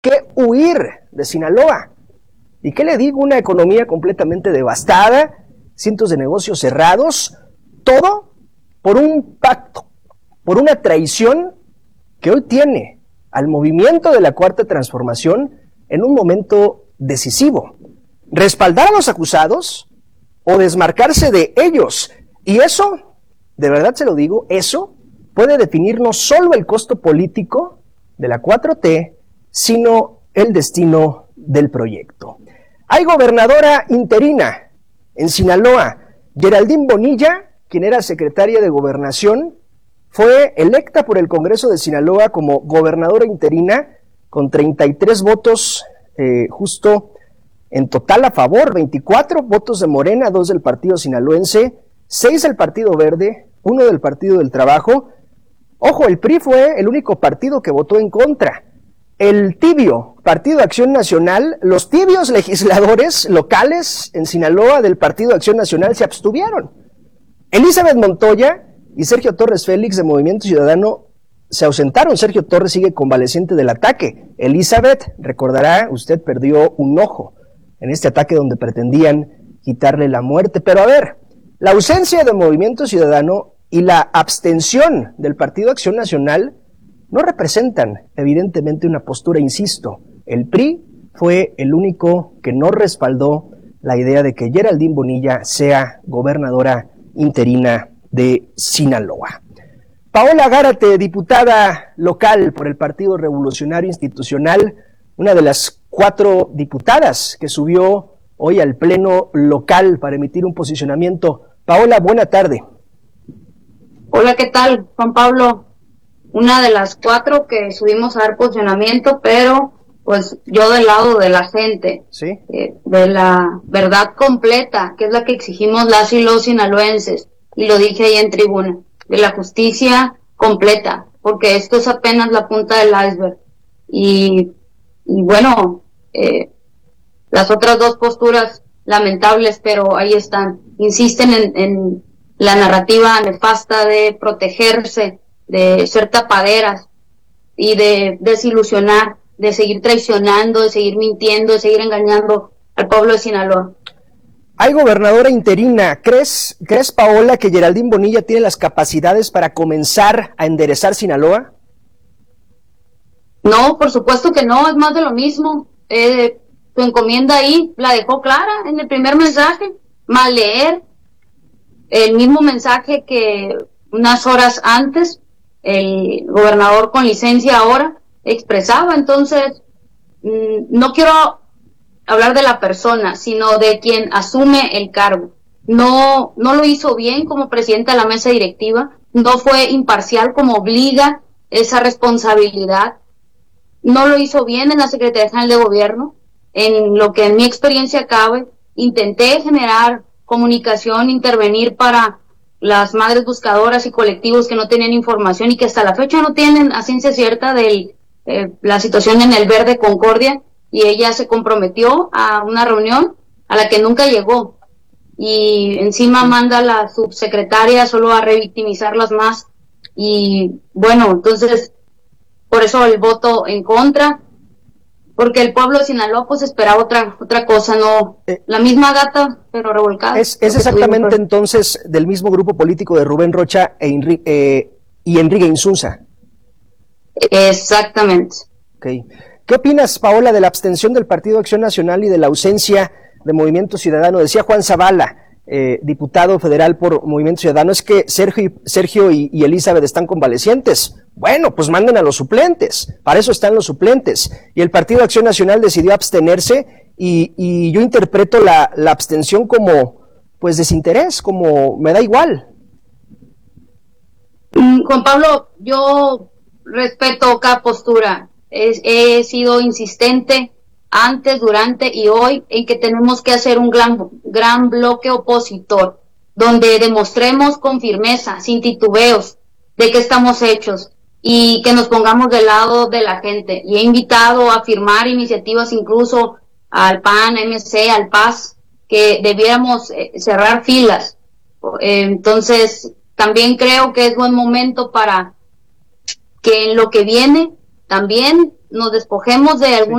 que huir de Sinaloa. ¿Y qué le digo? Una economía completamente devastada, cientos de negocios cerrados, todo por un pacto, por una traición que hoy tiene al movimiento de la Cuarta Transformación en un momento decisivo. Respaldar a los acusados o desmarcarse de ellos. Y eso, de verdad se lo digo, eso puede definir no solo el costo político de la 4T, sino el destino del proyecto. Hay gobernadora interina en Sinaloa. Geraldine Bonilla, quien era secretaria de Gobernación, fue electa por el Congreso de Sinaloa como gobernadora interina con 33 votos justo en total a favor, 24 votos de Morena, 2 del Partido Sinaloense, 6 del Partido Verde, 1 del Partido del Trabajo. Ojo, el PRI fue el único partido que votó en contra. El tibio Partido Acción Nacional, los tibios legisladores locales en Sinaloa del Partido Acción Nacional se abstuvieron. Elizabeth Montoya y Sergio Torres Félix de Movimiento Ciudadano se ausentaron. Sergio Torres sigue convaleciente del ataque. Elizabeth, recordará, usted perdió un ojo en este ataque donde pretendían quitarle la muerte. Pero a ver, la ausencia de Movimiento Ciudadano y la abstención del Partido Acción Nacional no representan evidentemente una postura, insisto. El PRI fue el único que no respaldó la idea de que Geraldine Bonilla sea gobernadora interina de Sinaloa. Paola Gárate, diputada local por el Partido Revolucionario Institucional, una de las 4 diputadas que subió hoy al pleno local para emitir un posicionamiento. Paola, buena tarde. Hola, ¿qué tal, Juan Pablo? Una de las 4 que subimos a dar posicionamiento, pero pues yo del lado de la gente, ¿sí? De la verdad completa, que es la que exigimos las y los sinaloenses, y lo dije ahí en tribuna, de la justicia completa, porque esto es apenas la punta del iceberg. Y bueno, las otras 2 posturas lamentables, pero ahí están, insisten en la narrativa nefasta de protegerse, de ser tapaderas y de desilusionar, de seguir traicionando, de seguir mintiendo, de seguir engañando al pueblo de Sinaloa. Hay gobernadora interina. ¿Crees, Paola, que Geraldine Bonilla tiene las capacidades para comenzar a enderezar Sinaloa? No, por supuesto que no, es más de lo mismo. Tu encomienda ahí la dejó clara en el primer mensaje, mal leer el mismo mensaje que unas horas antes el gobernador con licencia ahora expresaba. Entonces, no quiero hablar de la persona, sino de quien asume el cargo. No lo hizo bien como presidenta de la mesa directiva, no fue imparcial como obliga esa responsabilidad, no lo hizo bien en la Secretaría General de Gobierno. En lo que en mi experiencia cabe, intenté generar comunicación, intervenir para las madres buscadoras y colectivos que no tenían información y que hasta la fecha no tienen a ciencia cierta de la situación en el Verde Concordia, y ella se comprometió a una reunión a la que nunca llegó, y encima manda a la subsecretaria solo a revictimizarlas más. Y bueno, entonces por eso el voto en contra, porque el pueblo de Sinaloa pues esperaba otra cosa, no la misma gata pero revolcada. Es exactamente entonces del mismo grupo político de Rubén Rocha y Enrique Insunza. Exactamente. Okay. ¿Qué opinas, Paola, de la abstención del Partido Acción Nacional y de la ausencia de Movimiento Ciudadano? Decía Juan Zavala, diputado federal por Movimiento Ciudadano, es que Sergio y Elizabeth están convalecientes. Bueno, pues manden a los suplentes, para eso están los suplentes. Y el Partido Acción Nacional decidió abstenerse, y yo interpreto la abstención como pues desinterés, como me da igual. Juan Pablo, yo respeto cada postura. He sido insistente antes, durante y hoy en que tenemos que hacer un gran bloque opositor, donde demostremos con firmeza, sin titubeos, de qué estamos hechos y que nos pongamos del lado de la gente. Y he invitado a firmar iniciativas incluso al PAN, MC, al PAS, que debiéramos cerrar filas. Entonces, también creo que es buen momento para que en lo que viene también nos despojemos de algún